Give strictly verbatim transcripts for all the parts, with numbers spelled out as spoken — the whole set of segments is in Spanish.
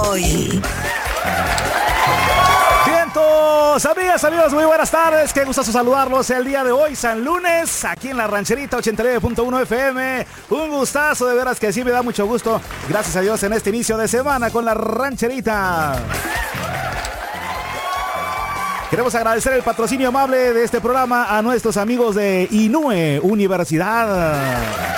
hoy. Vientos, amigas, amigos, muy buenas tardes. Qué gustoso saludarlos el día de hoy, San Lunes, aquí en la Rancherita ochenta y nueve punto uno F M. Un gustazo, de veras que sí me da mucho gusto. Gracias a Dios en este inicio de semana con la Rancherita. Queremos agradecer el patrocinio amable de este programa a nuestros amigos de Inúe Universidad.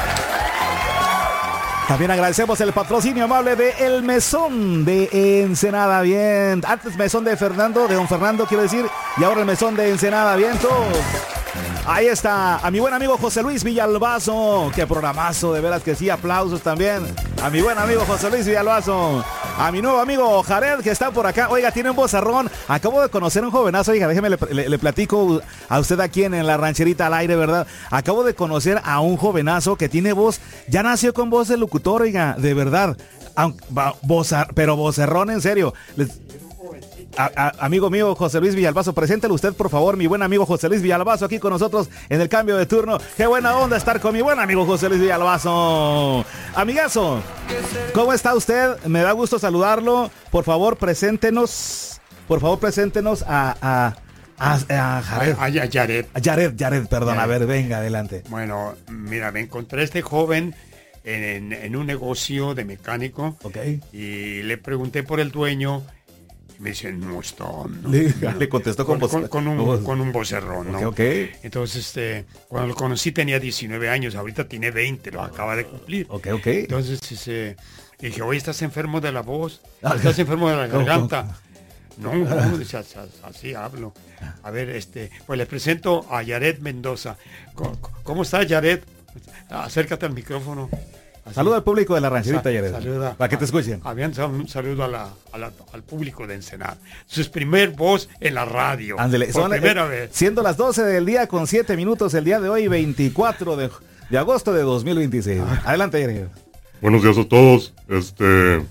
También agradecemos el patrocinio amable de El Mesón de Ensenada. Bien, antes Mesón de Fernando, de Don Fernando quiero decir, y ahora el Mesón de Ensenada. Vientos. Ahí está, a mi buen amigo José Luis Villalbazo. Qué programazo, de veras que sí, aplausos también. A mi buen amigo José Luis Villalbazo. A mi nuevo amigo Jared, que está por acá. Oiga, tiene un vozarrón. Acabo de conocer a un jovenazo. Oiga, déjeme, le, le, le platico a usted aquí en, en la Rancherita al aire, ¿verdad? Acabo de conocer a un jovenazo que tiene voz. Ya nació con voz de locutor, oiga, de verdad. Aunque, vozar, pero vozarrón, en serio. Les, A, a, amigo mío José Luis Villalbazo, preséntelo usted por favor, mi buen amigo José Luis Villalbazo, aquí con nosotros en el cambio de turno. Qué buena onda estar con mi buen amigo José Luis Villalbazo. Amigazo, ¿cómo está usted? Me da gusto saludarlo. Por favor, preséntenos, por favor, preséntenos a, a, a, a Jared. A, a Jared. A Jared, Jared, perdón, Jared. A ver, venga, adelante. Bueno, mira, me encontré a este joven en, en un negocio de mecánico. Ok. Y le pregunté por el dueño. Me dice, no está. No, le, no. le contestó con, con, con, con, un, voz. con un vocerrón, ¿no? Okay, okay. Entonces, este, cuando lo conocí tenía diecinueve años, ahorita tiene veinte, lo acaba de cumplir. Ok, ok. Entonces, este, dije, oye, ¿estás enfermo de la voz? ¿Estás enfermo de la garganta? No, no, no, no así, así hablo. A ver, este, pues le presento a Jared Mendoza. ¿Cómo, cómo está, Jared? Acércate al micrófono. Así. Saluda al público de la Rancherita, Sa Jared. Saluda. Para que te escuchen. Habían un saludo a la, a la, al público de Ensenada. Su primer voz en la radio. Ándele, por son, primera eh, vez. Siendo las doce del día con siete minutos el día de hoy, veinticuatro de, de agosto de dos mil veintiséis. Ah. Adelante, Jared. Buenos días a todos. Este.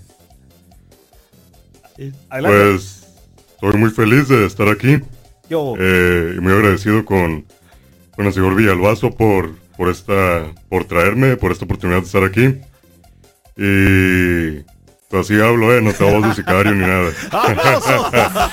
Adelante. Pues estoy muy feliz de estar aquí. Yo. Eh, y muy agradecido con, con el señor Villalbazo por. por esta, por traerme, por esta oportunidad de estar aquí. Y pues así hablo, eh, no te voz de sicario ni nada. ¡Aplausos!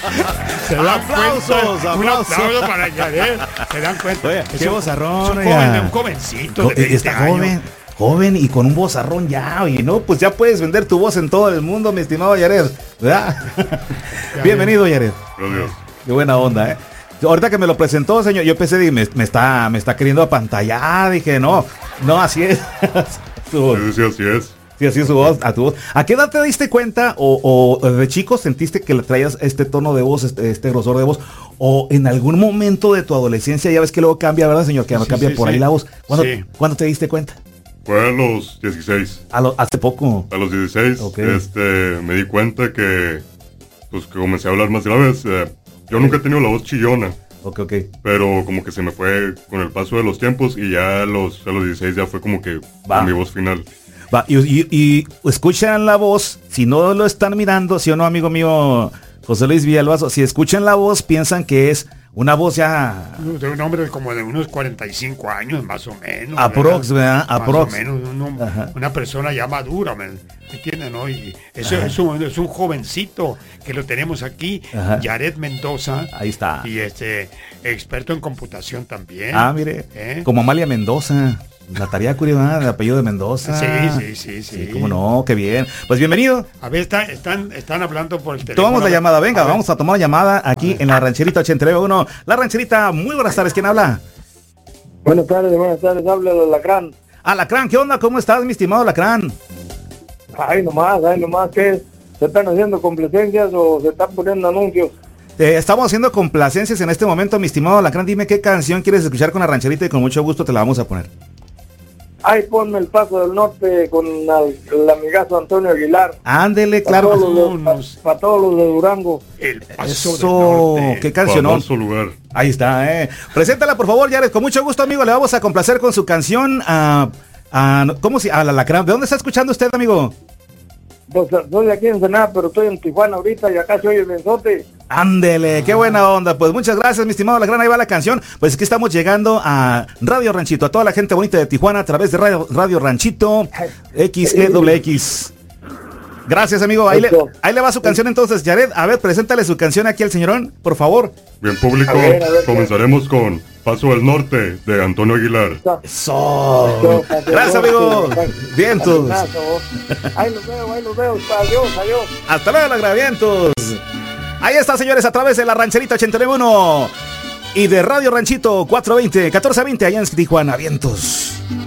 Se dan ¡Aplausos! Cuenta, un aplauso para Jared. Se dan cuenta. Oye, qué vozarrón, un, joven, un jovencito Co de veinte Está años. joven, joven y con un vozarrón ya, oye, ¿no? Pues ya puedes vender tu voz en todo el mundo, mi estimado Jared, ¿verdad? Bienvenido, Jared. Gracias. Qué buena onda, ¿eh? Ahorita que me lo presentó, señor, yo pensé, me, me está me está queriendo apantallar, dije, no, no, así es. Sí, sí, así es. Sí, así es su voz, a tu voz. ¿A qué edad te diste cuenta o, o de chico sentiste que le traías este tono de voz, este, este grosor de voz? O en algún momento de tu adolescencia, ya ves que luego cambia, ¿verdad, señor? Que sí, cambia sí, por sí. ahí la voz. ¿Cuándo, Sí. ¿Cuándo te diste cuenta? Fue a los dieciséis. A lo, hace poco. A los dieciséis, Okay. este, me di cuenta que, pues que comencé a hablar más graves. Eh, yo nunca he tenido la voz chillona. Ok, ok. Pero como que se me fue con el paso de los tiempos y ya a los, a los dieciséis ya fue como que Va. mi voz final. Va, y, y, y escuchan la voz, si no lo están mirando, si o no, amigo mío José Luis Villalbazo, si escuchan la voz, piensan que es una voz ya... De un hombre como de unos cuarenta y cinco años, más o menos. Aprox, ¿verdad? Aprox. Más o menos, uno, una persona ya madura, ¿me entienden? ¿No? Y eso es un, es un jovencito que lo tenemos aquí, Ajá. Jared Mendoza. Ahí está. Y este, experto en computación también. Ah, mire, ¿Eh? como Amalia Mendoza, la tarea curiosa de apellido de Mendoza. Sí, sí, sí, sí. Sí, cómo no, qué bien. Pues bienvenido. A ver, está, están, están hablando por el teléfono. Tomamos la llamada, venga, A ver. vamos a tomar la llamada aquí en la Rancherita ochenta y nueve punto uno. La Rancherita, muy buenas tardes, ¿quién habla? Buenas tardes, buenas tardes, habla el Alacrán. Alacrán, ¿qué onda? ¿Cómo estás, mi estimado Alacrán? Ay, nomás, ay, nomás, ¿qué? ¿Se están haciendo complacencias o se están poniendo anuncios? Eh, estamos haciendo complacencias en este momento, mi estimado Alacrán. Dime qué canción quieres escuchar con la Rancherita y con mucho gusto te la vamos a poner. Ay, ponme el Paso del Norte con al- el amigazo Antonio Aguilar. Ándele, Para claro. todos, los de- pa- pa todos los de Durango. El Paso Eso, del Norte. qué cancionón. Famoso lugar. Ahí está, eh. Preséntala, por favor, Jared. Con mucho gusto, amigo. Le vamos a complacer con su canción a... a ¿Cómo se llama? Alacrán. ¿De dónde está escuchando usted, amigo? Pues soy de aquí en Ensenada, pero estoy en Tijuana ahorita y acá se oye el benzote. Ándele, qué buena onda. Pues muchas gracias, mi estimado Alacrán. Ahí va la canción. Pues es que estamos llegando a Radio Ranchito, a toda la gente bonita de Tijuana a través de Radio, Radio Ranchito X E W X. Gracias, amigo. Ahí le, ahí le va su canción entonces, Yaret. A ver, preséntale su canción aquí al señorón, por favor. Bien, público, a ver, a ver, comenzaremos con Paso del Norte de Antonio Aguilar. Eso. Gracias, amigo. Vientos. Ahí los veo, ahí los veo. Adiós, adiós. Hasta luego, Gravientos. Ahí está, señores, a través de la Rancherita ochenta y uno y de Radio Ranchito cuatrocientos veinte, catorce veinte allá en Tijuana. Vientos.